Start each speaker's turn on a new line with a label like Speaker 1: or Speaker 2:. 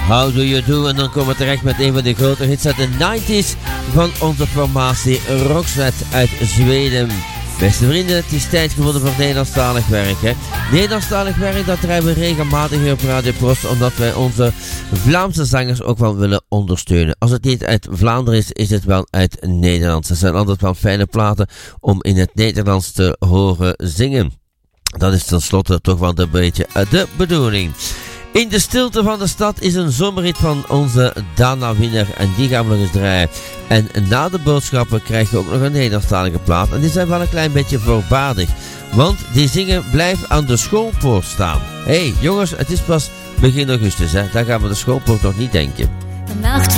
Speaker 1: How Do You Do? En dan komen we terecht met een van de grote hits uit de 90s van onze formatie Roxette uit Zweden. Beste vrienden, het is tijd geworden voor Nederlandstalig werk. Hè? Nederlandstalig werk, dat draaien we regelmatig hier op Radio Prost, omdat wij onze Vlaamse zangers ook wel willen ondersteunen. Als het niet uit Vlaanderen is, is het wel uit Nederland. Ze zijn altijd wel fijne platen om in het Nederlands te horen zingen. Dat is tenslotte toch wel een beetje de bedoeling. In de stilte van de stad is een zomerhit van onze Dana Wiener en die gaan we nog eens draaien. En na de boodschappen krijg je ook nog een Nederlandstalige plaat en die zijn wel een klein beetje voorbaardig. Want die zingen blijf aan de schoolpoort staan. Hé jongens, het is pas begin augustus hè, daar gaan we de schoolpoort nog niet denken.
Speaker 2: De nacht